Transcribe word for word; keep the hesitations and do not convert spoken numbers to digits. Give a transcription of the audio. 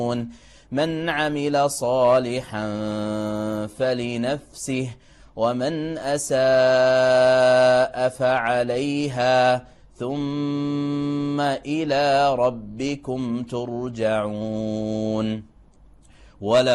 من عمل صالحا فلنفسه ومن أساء فعليها ثم إلى ربكم ترجعون.